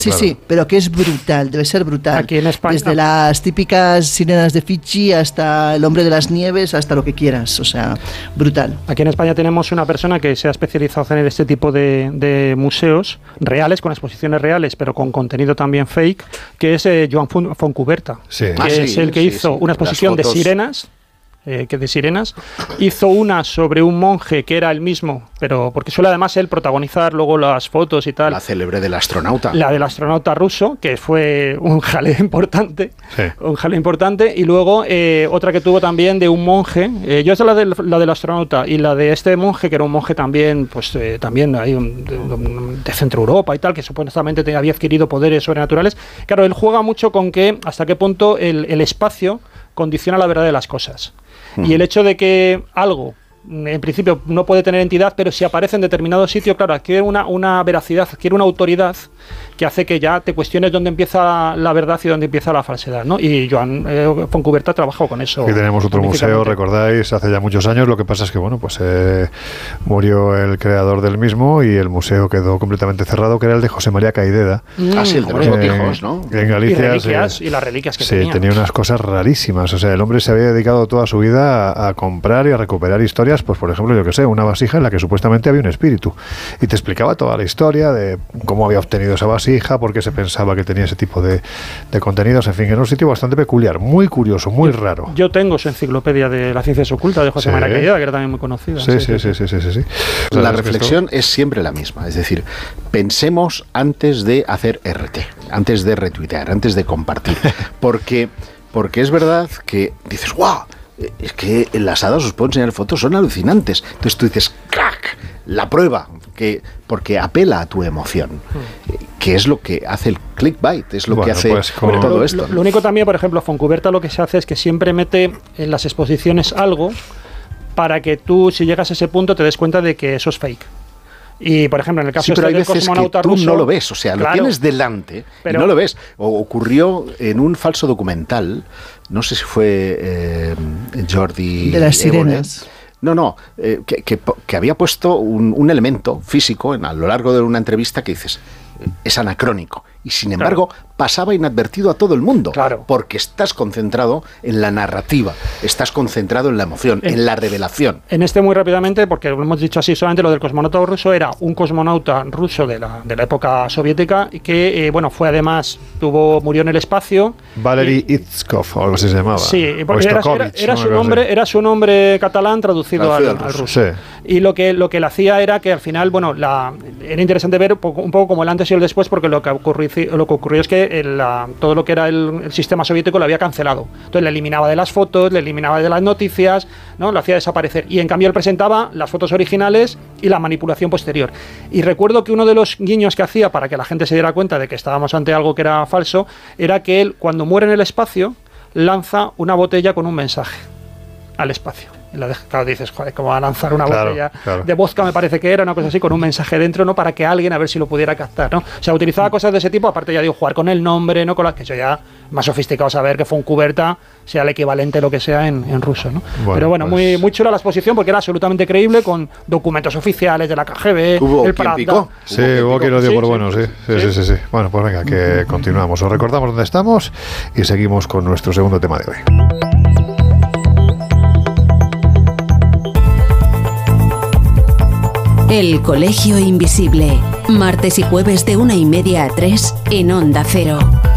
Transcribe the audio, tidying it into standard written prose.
Sí, claro. sí, pero que es brutal, debe ser brutal. Aquí en España. Desde las típicas sirenas de Fiji hasta el hombre de las nieves, hasta lo que quieras, o sea, brutal. Aquí en España tenemos una persona que se ha especializado en este tipo de museos reales, con exposiciones reales, pero con contenido también fake, que es Joan Fontcuberta, Sí. que es el que hizo una exposición de sirenas. Hizo una sobre un monje que era el mismo, pero porque suele además él protagonizar luego las fotos y tal. La célebre del astronauta. La del astronauta ruso, que fue un jaleo importante. Sí. Un jaleo importante. Y luego otra que tuvo también de un monje. Yo es la del astronauta. Y la de este monje, que era un monje también, pues también hay de Centro Europa y tal, que supuestamente había adquirido poderes sobrenaturales. Claro, él juega mucho con que hasta qué punto el espacio condiciona la verdad de las cosas. Y el hecho de que algo, en principio, no puede tener entidad, pero si aparece en determinado sitio, claro, adquiere una veracidad, adquiere una autoridad que hace que ya te cuestiones dónde empieza la verdad y dónde empieza la falsedad, ¿no? Y Joan Fontcuberta trabajó con eso. Aquí tenemos otro museo, recordáis, hace ya muños años. Lo que pasa es que, bueno, pues murió el creador del mismo y el museo quedó completamente cerrado, que era el de José María Caideda. Sí, el de los botijos, ¿no? En Galicia. Y las reliquias que tenía. Sí, tenía unas cosas rarísimas. O sea, el hombre se había dedicado toda su vida a comprar y a recuperar historias, pues por ejemplo, yo que sé, una vasija en la que supuestamente había un espíritu. Y te explicaba toda la historia de cómo había obtenido esa vasija, por qué se pensaba que tenía ese tipo de contenidos. En fin, era un sitio bastante peculiar, muy curioso, muy raro. Yo tengo su enciclopedia de las ciencias ocultas de José María Caideda, que era también muy conocida. Sí. La reflexión es siempre la misma. Es decir, pensemos antes de hacer RT, antes de retuitear, antes de compartir. Porque es verdad que dices, ¡guau! Es que en las hadas os puedo enseñar fotos, son alucinantes. Entonces tú dices, ¡crack! La prueba, porque apela a tu emoción, que es lo que hace el clickbait, es lo que hace pues todo esto. Lo único también, por ejemplo, Fontcuberta lo que se hace es que siempre mete en las exposiciones algo para que tú, si llegas a ese punto, te des cuenta de que eso es fake. Y, por ejemplo, en el caso pero del cosmonauta que tú ruso, no lo ves, o sea, claro, lo tienes delante y no lo ves. ocurrió en un falso documental, no sé si fue Jordi de las sirenas. Que había puesto un elemento físico a lo largo de una entrevista que dices, es anacrónico. Y sin embargo, pasaba inadvertido a todo el mundo. Claro. Porque estás concentrado en la narrativa, estás concentrado en la emoción, en la revelación. En este, muy rápidamente, porque lo hemos dicho así, solamente lo del cosmonauta ruso era un cosmonauta ruso de la época soviética y que, fue además, murió en el espacio. Valery Itskov, o algo así se llamaba. Sí, porque era su nombre catalán traducido al ruso. Sí. Y lo que él hacía era que al final, era interesante ver un poco como el antes y el después, porque lo que ocurrió es que todo lo que era el sistema soviético lo había cancelado. Entonces le eliminaba de las fotos, le eliminaba de las noticias, ¿no? Lo hacía desaparecer. Y en cambio él presentaba las fotos originales y la manipulación posterior. Y recuerdo que uno de los guiños que hacía para que la gente se diera cuenta de que estábamos ante algo que era falso, era que él, cuando muere en el espacio, lanza una botella con un mensaje al espacio. Y claro, dices, joder, ¿cómo va a lanzar una botella de vodka? Me parece que era una cosa así, con un mensaje dentro, ¿no? Para que alguien a ver si lo pudiera captar, ¿no? O sea, utilizaba cosas de ese tipo, aparte ya digo, jugar con el nombre, ¿no? Con las que eso ya más sofisticado, saber que Fontcuberta sea el equivalente a lo que sea en ruso, ¿no? Pero bueno, pues muy chula la exposición porque era absolutamente creíble, con documentos oficiales de la KGB, ¿Hubo el quien picó? Sí, hubo quien lo dio por bueno, sí. Bueno, pues venga, que continuamos. Os recordamos dónde estamos y seguimos con nuestro segundo tema de hoy. El Colegio Invisible, martes y jueves de 1:30 a 3 en Onda Cero.